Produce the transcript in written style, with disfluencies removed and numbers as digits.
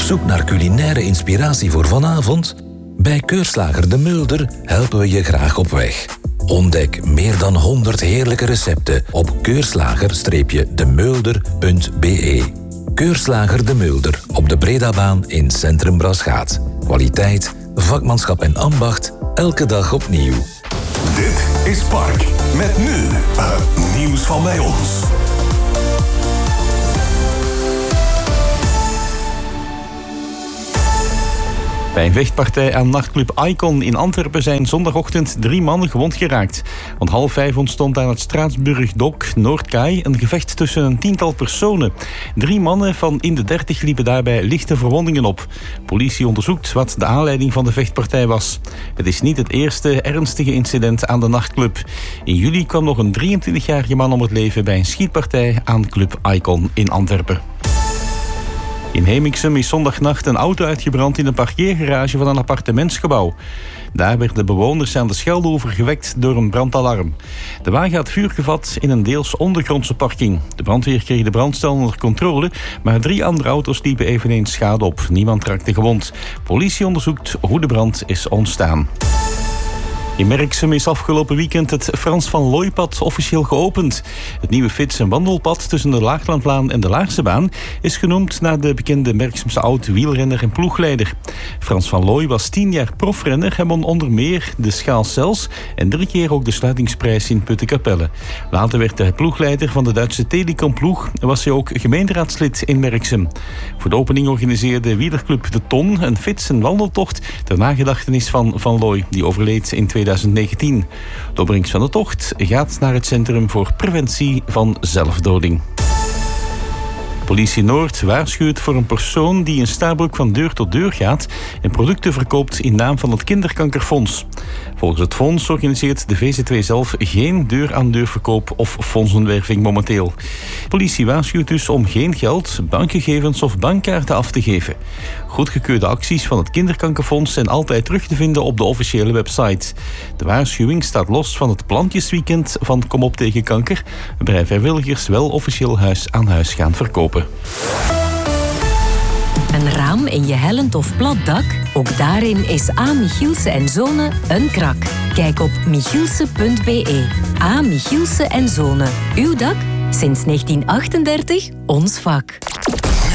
zoek naar culinaire inspiratie voor vanavond? Bij Keurslager De Mulder helpen we je graag op weg. Ontdek meer dan 100 heerlijke recepten op keurslager-demulder.be. Keurslager De Mulder op de Bredabaan in Centrum Braschaat. Kwaliteit, vakmanschap en ambacht, elke dag opnieuw. Dit is Spark, met nu het nieuws van bij ons. Bij een vechtpartij aan nachtclub Icon in Antwerpen zijn zondagochtend 3 mannen gewond geraakt. Rond 4:30 ontstond aan het Straatsburg-Dok Noordkaai een gevecht tussen een 10-tal personen. 3 mannen van in de 30 liepen daarbij lichte verwondingen op. Politie onderzoekt wat de aanleiding van de vechtpartij was. Het is niet het eerste ernstige incident aan de nachtclub. In juli kwam nog een 23-jarige man om het leven bij een schietpartij aan Club Icon in Antwerpen. In Hemiksem is zondagnacht een auto uitgebrand in een parkeergarage van een appartementsgebouw. Daar werden bewoners aan de Scheldeoever gewekt door een brandalarm. De wagen had vuur gevat in een deels ondergrondse parking. De brandweer kreeg de brand onder controle, maar 3 andere auto's liepen eveneens schade op. Niemand raakte gewond. Politie onderzoekt hoe de brand is ontstaan. In Merksem is afgelopen weekend het Frans van Looijpad officieel geopend. Het nieuwe fiets- en wandelpad tussen de Laaglandlaan en de Laarsebaan is genoemd naar de bekende Merksemse oud-wielrenner en ploegleider. Frans van Looij was 10 jaar profrenner en won onder meer de Schaal Cels en 3 keer ook de sluitingsprijs in Puttenkapelle. Later werd hij ploegleider van de Duitse Telecom-ploeg en was hij ook gemeenteraadslid in Merksem. Voor de opening organiseerde wielerclub De Ton een fiets- en wandeltocht ter nagedachtenis van Van Looij, die overleed in 2019. De opbrengst van de tocht gaat naar het Centrum voor Preventie van Zelfdoding. Politie Noord waarschuwt voor een persoon die in Stabroek van deur tot deur gaat en producten verkoopt in naam van het Kinderkankerfonds. Volgens het fonds organiseert de VZW zelf geen deur-aan-deur verkoop of fondsenwerving momenteel. Politie waarschuwt dus om geen geld, bankgegevens of bankkaarten af te geven. Goedgekeurde acties van het Kinderkankerfonds zijn altijd terug te vinden op de officiële website. De waarschuwing staat los van het plantjesweekend van Kom op tegen kanker, waarbij vrijwilligers wel officieel huis aan huis gaan verkopen. Een raam in je hellend of plat dak? Ook daarin is A. Michielsen en Zonen een krak. Kijk op michielsen.be. A. Michielsen en Zonen. Uw dak? Sinds 1938 ons vak.